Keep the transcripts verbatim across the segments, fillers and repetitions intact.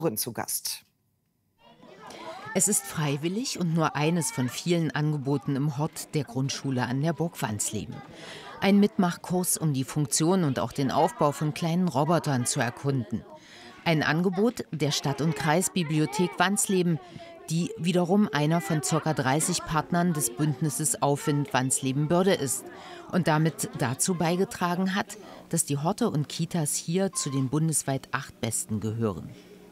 zu Gast. Es ist freiwillig und nur eines von vielen Angeboten im Hort der Grundschule an der Burg Wansleben. Ein Mitmachkurs, um die Funktion und auch den Aufbau von kleinen Robotern zu erkunden. Ein Angebot der Stadt- und Kreisbibliothek Wansleben, die wiederum einer von ca. dreißig Partnern des Bündnisses Aufwind Wansleben-Börde ist und damit dazu beigetragen hat, dass die Horte und Kitas hier zu den bundesweit acht besten gehören.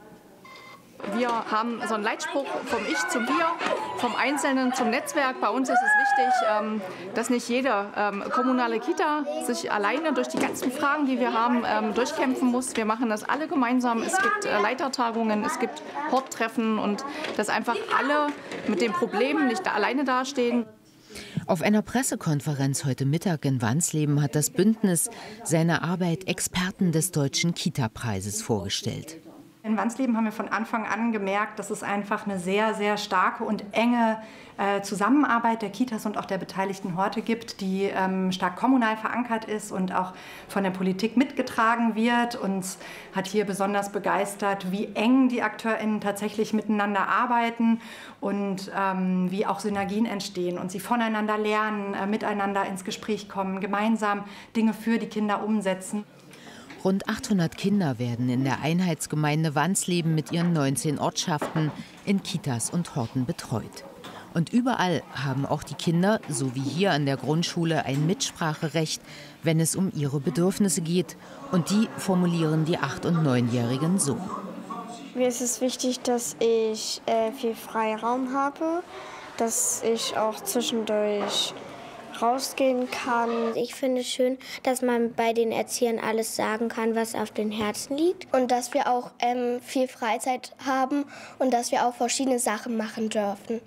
Wir haben so einen Leitspruch vom Ich zum Wir, vom Einzelnen zum Netzwerk. Bei uns ist es wichtig, dass nicht jede kommunale Kita sich alleine durch die ganzen Fragen, die wir haben, durchkämpfen muss. Wir machen das alle gemeinsam. Es gibt Leitertagungen, es gibt Horttreffen und dass einfach alle mit den Problemen nicht alleine dastehen. Auf einer Pressekonferenz heute Mittag in Wansleben hat das Bündnis seine Arbeit Experten des Deutschen Kita-Preises vorgestellt. In Wansleben haben wir von Anfang an gemerkt, dass es einfach eine sehr, sehr starke und enge äh, Zusammenarbeit der Kitas und auch der beteiligten Horte gibt, die ähm, stark kommunal verankert ist und auch von der Politik mitgetragen wird. Uns hat hier besonders begeistert, wie eng die AkteurInnen tatsächlich miteinander arbeiten und ähm, wie auch Synergien entstehen und sie voneinander lernen, äh, miteinander ins Gespräch kommen, gemeinsam Dinge für die Kinder umsetzen. Rund achthundert Kinder werden in der Einheitsgemeinde Wansleben mit ihren neunzehn Ortschaften in Kitas und Horten betreut. Und überall haben auch die Kinder, so wie hier an der Grundschule, ein Mitspracherecht, wenn es um ihre Bedürfnisse geht. Und die formulieren die acht- und neunjährigen so. Mir ist es wichtig, dass ich äh, viel Freiraum habe, dass ich auch zwischendurch rausgehen kann. Ich finde es schön, dass man bei den Erziehern alles sagen kann, was auf den Herzen liegt. Und dass wir auch ähm, viel Freizeit haben und dass wir auch verschiedene Sachen machen dürfen.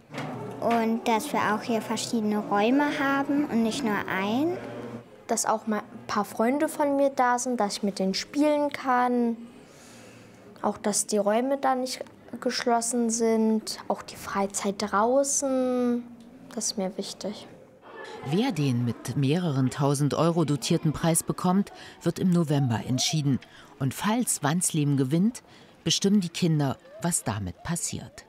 Und dass wir auch hier verschiedene Räume haben und nicht nur einen. Dass auch mal ein paar Freunde von mir da sind, dass ich mit denen spielen kann. Auch, dass die Räume da nicht geschlossen sind. Auch die Freizeit draußen. Das ist mir wichtig. Wer den mit mehreren tausend Euro dotierten Preis bekommt, wird im November entschieden. Und falls Wansleben gewinnt, bestimmen die Kinder, was damit passiert.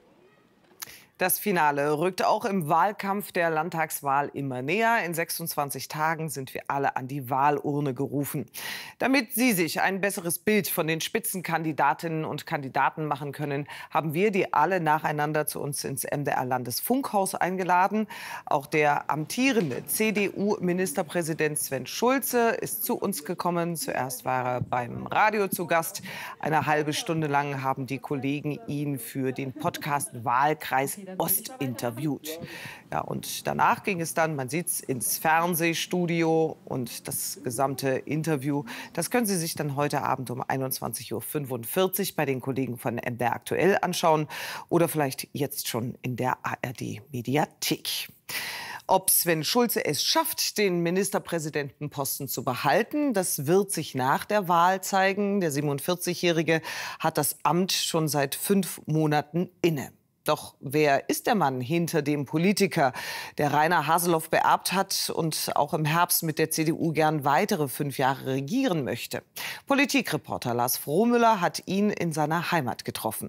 Das Finale rückt auch im Wahlkampf der Landtagswahl immer näher. In sechsundzwanzig Tagen sind wir alle an die Wahlurne gerufen. Damit Sie sich ein besseres Bild von den Spitzenkandidatinnen und Kandidaten machen können, haben wir die alle nacheinander zu uns ins M D R-Landesfunkhaus eingeladen. Auch der amtierende C D U-Ministerpräsident Sven Schulze ist zu uns gekommen. Zuerst war er beim Radio zu Gast. Eine halbe Stunde lang haben die Kollegen ihn für den Podcast Wahlkreis Ost interviewt. Ja, und danach ging es dann, man sieht es, ins Fernsehstudio und das gesamte Interview, das können Sie sich dann heute Abend um einundzwanzig Uhr fünfundvierzig bei den Kollegen von M D R Aktuell anschauen oder vielleicht jetzt schon in der A R D-Mediathek. Ob Sven Schulze es schafft, den Ministerpräsidentenposten zu behalten, das wird sich nach der Wahl zeigen. Der siebenundvierzigjährige hat das Amt schon seit fünf Monaten inne. Doch wer ist der Mann hinter dem Politiker, der Rainer Haseloff beerbt hat und auch im Herbst mit der C D U gern weitere fünf Jahre regieren möchte? Politikreporter Lars Frohmüller hat ihn in seiner Heimat getroffen.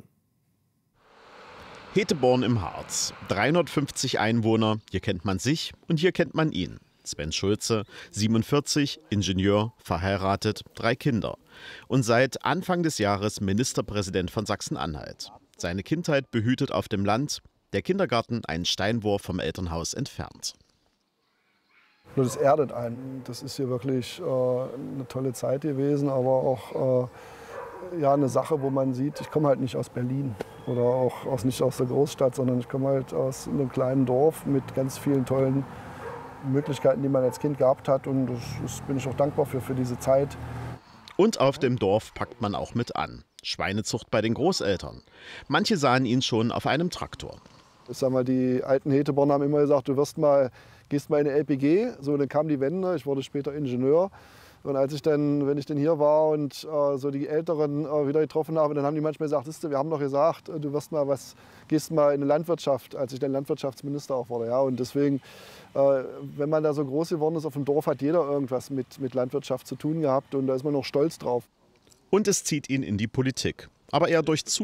Heteborn im Harz. dreihundertfünfzig Einwohner, hier kennt man sich und hier kennt man ihn. Sven Schulze, siebenundvierzig, Ingenieur, verheiratet, drei Kinder. Und seit Anfang des Jahres Ministerpräsident von Sachsen-Anhalt. Seine Kindheit behütet auf dem Land, der Kindergarten einen Steinwurf vom Elternhaus entfernt. Das erdet einen. Das ist hier wirklich äh, eine tolle Zeit gewesen, aber auch äh, ja, eine Sache, wo man sieht, ich komme halt nicht aus Berlin oder auch aus, nicht aus der Großstadt, sondern ich komme halt aus einem kleinen Dorf mit ganz vielen tollen Möglichkeiten, die man als Kind gehabt hat. Und das, das bin ich auch dankbar für, für diese Zeit. Und auf dem Dorf packt man auch mit an. Schweinezucht bei den Großeltern. Manche sahen ihn schon auf einem Traktor. Ich sag mal, die alten Heteborner haben immer gesagt, du wirst mal, gehst mal in eine L P G. So, dann kam die Wende, ich wurde später Ingenieur. Und als ich dann, wenn ich dann hier war und äh, so die Älteren äh, wieder getroffen habe, dann haben die manchmal gesagt, du, wir haben doch gesagt, du wirst mal was, gehst mal in eine Landwirtschaft, als ich dann Landwirtschaftsminister auch wurde. Ja. Und deswegen, äh, wenn man da so groß geworden ist auf dem Dorf, hat jeder irgendwas mit, mit Landwirtschaft zu tun gehabt und da ist man noch stolz drauf. Und es zieht ihn in die Politik. aber eher durch